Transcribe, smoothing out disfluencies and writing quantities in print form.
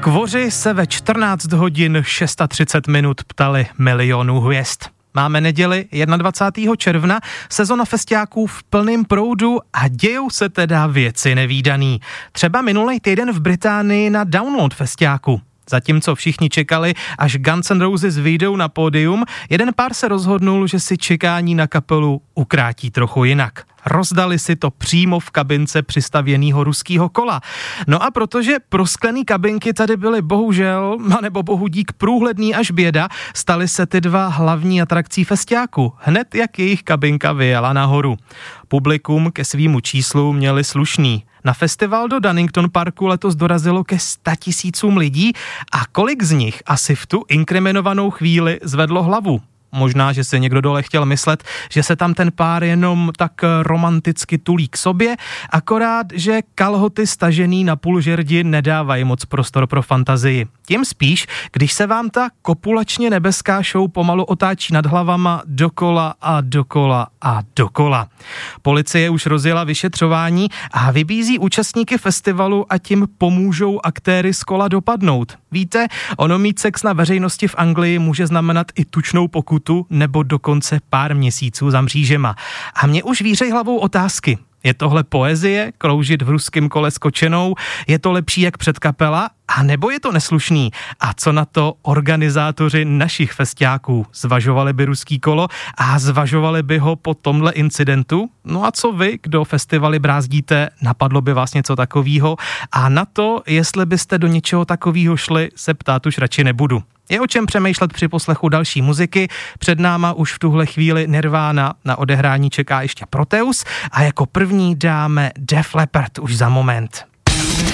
Skvoři se ve 14 hodin 630 minut ptali milionů hvězd. Máme neděli 21. června, sezona festiáků v plném proudu a dějou se teda věci nevídaný. Třeba minulý týden v Británii na Download festiáku. Zatímco všichni čekali, až Guns N' Roses vyjdou na pódium, jeden pár se rozhodnul, že si čekání na kapelu ukrátí trochu jinak. Rozdali si to přímo v kabince přistavěného ruského kola. No a protože prosklený kabinky tady byly bohužel, anebo bohu dík průhledný až běda, staly se ty dva hlavní atrakcí festiáku, hned jak jejich kabinka vyjela nahoru. Publikum ke svýmu číslu měli slušný. Na festival do Donington Parku letos dorazilo ke 100 000 lidí a kolik z nich asi v tu inkriminovanou chvíli zvedlo hlavu? Možná, že se někdo dole chtěl myslet, že se tam ten pár jenom tak romanticky tulí k sobě, akorát, že kalhoty stažený na půl žerdi nedávají moc prostor pro fantazii. Tím spíš, když se vám ta kopulačně nebeská show pomalu otáčí nad hlavama dokola a dokola a dokola. Policie už rozjela vyšetřování a vybízí účastníky festivalu a tím pomůžou aktéry z kola dopadnout. Víte, ono mít sex na veřejnosti v Anglii může znamenat i tučnou pokutu nebo dokonce pár měsíců za mřížema. A mě už vířej hlavou otázky. Je tohle poezie, kroužit v ruském kole s kočenou? Je to lepší jak předkapela? A nebo je to neslušný? A co na to organizátoři našich festiáků? Zvažovali by ruský kolo a zvažovali by ho po tomhle incidentu? No a co vy, kdo festivaly brázdíte, napadlo by vás něco takového? A na to, jestli byste do něčeho takového šli, se ptát už radši nebudu. Je o čem přemýšlet při poslechu další muziky. Před náma už v tuhle chvíli Nirvana, na odehrání čeká ještě Proteus a jako první dáme Def Leppard už za moment.